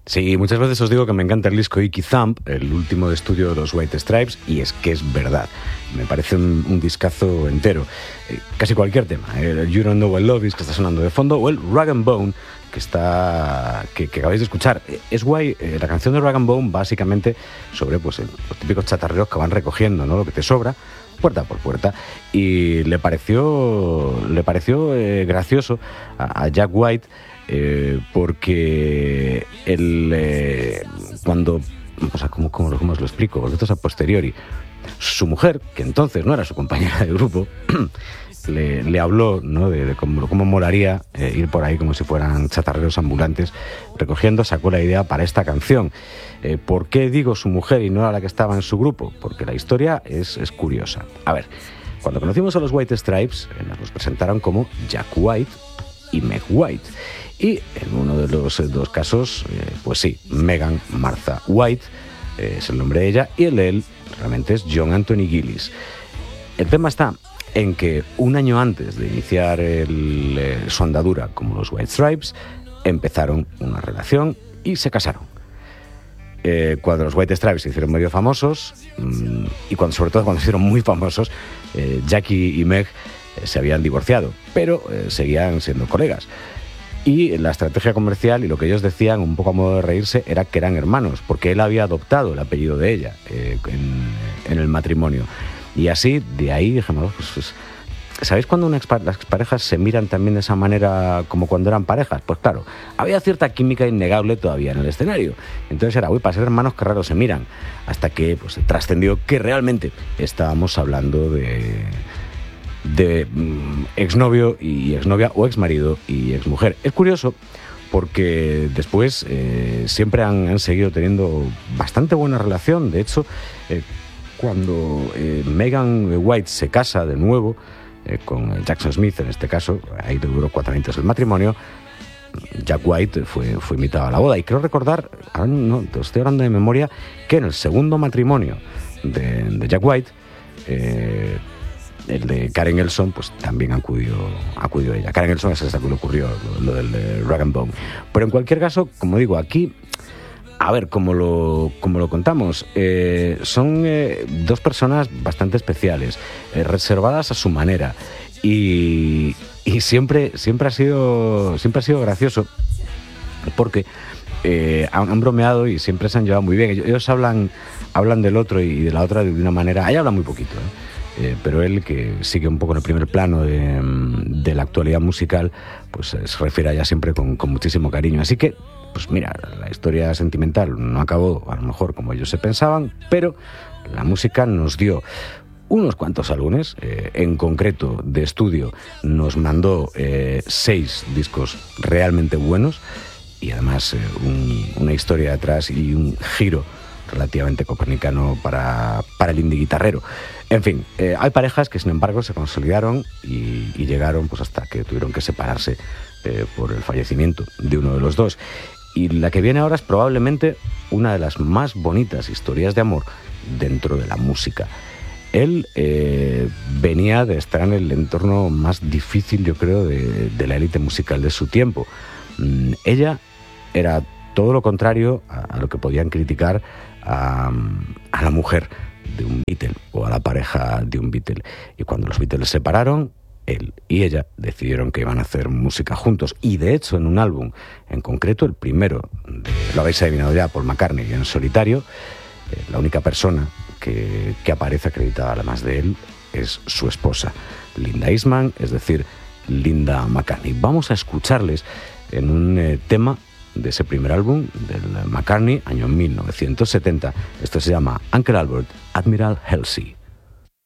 Sí, muchas veces os digo que me encanta el disco Icky Thump, el último de estudio de los White Stripes, y es que es verdad. Me parece un discazo entero. Casi cualquier tema. El You Don't Know What Love Is, que está sonando de fondo, o el Rag and Bone, que acabáis de escuchar. Es guay, la canción de Rag and Bone básicamente sobre pues, los típicos chatarreros que van recogiendo, ¿no? Lo que te sobra, puerta por puerta, y le pareció gracioso a Jack White, porque él, cuando, o sea, ¿cómo os lo explico? Porque esto es a posteriori. Su mujer, que entonces no era su compañera de grupo, le habló, ¿no? de cómo molaría ir por ahí como si fueran chatarreros ambulantes recogiendo. Sacó la idea para esta canción. ¿Por qué digo su mujer y no a la que estaba en su grupo? Porque la historia es curiosa. A ver, cuando conocimos a los White Stripes, nos los presentaron como Jack White y Meg White. Y en uno de los dos casos, pues sí, Megan Martha White es el nombre de ella, y el de él realmente es John Anthony Gillis. El tema está en que un año antes de iniciar su andadura como los White Stripes, empezaron una relación y se casaron. Cuando los White Stripes se hicieron medio famosos, y sobre todo cuando se hicieron muy famosos, Jackie y Meg se habían divorciado, pero seguían siendo colegas. Y la estrategia comercial y lo que ellos decían, un poco a modo de reírse, era que eran hermanos, porque él había adoptado el apellido de ella en el matrimonio. Y así, de ahí, dijimos, pues, ¿sabéis cuando las parejas se miran también de esa manera como cuando eran parejas? Pues claro, había cierta química innegable todavía en el escenario. Entonces era, uy, para ser hermanos, qué raro se miran. Hasta que pues, trascendió que realmente estábamos hablando de exnovio y exnovia, o exmarido y exmujer. Es curioso porque después siempre han seguido teniendo bastante buena relación. De hecho, cuando Megan White se casa de nuevo con Jackson Smith, en este caso, ahí duró 4 años el matrimonio, Jack White fue invitado a la boda. Y creo recordar, ahora no te estoy hablando de memoria, que en el segundo matrimonio de Jack White, el de Karen Elson, pues también acudió ella. Karen Elson es esa que le ocurrió lo del Rag and Bone. Pero en cualquier caso, como digo, aquí, a ver, como lo contamos, son dos personas bastante especiales, reservadas a su manera, y siempre ha sido gracioso, porque han bromeado y siempre se han llevado muy bien. Ellos hablan del otro y de la otra de una manera. Ella habla muy poquito, pero él, que sigue un poco en el primer plano de la actualidad musical, pues se refiere a ella siempre con muchísimo cariño. Así que, pues mira, la historia sentimental no acabó a lo mejor como ellos se pensaban, pero la música nos dio unos cuantos álbumes, en concreto de estudio nos mandó 6 discos realmente buenos, y además una historia detrás y un giro relativamente copernicano para el indie guitarrero. En fin, hay parejas que sin embargo se consolidaron y llegaron pues hasta que tuvieron que separarse por el fallecimiento de uno de los dos. Y la que viene ahora es probablemente una de las más bonitas historias de amor dentro de la música. Él venía de estar en el entorno más difícil, yo creo, de la élite musical de su tiempo. Ella era todo lo contrario a lo que podían criticar a la mujer de un Beatle o a la pareja de un Beatle. Y cuando los Beatles se separaron, él y ella decidieron que iban a hacer música juntos. Y de hecho, en un álbum en concreto, el primero, lo habéis adivinado ya, Paul McCartney en solitario, la única persona que aparece acreditada además de él es su esposa, Linda Eastman, es decir, Linda McCartney. Vamos a escucharles en un tema de ese primer álbum del McCartney, año 1970. Esto se llama Uncle Albert, Admiral Halsey.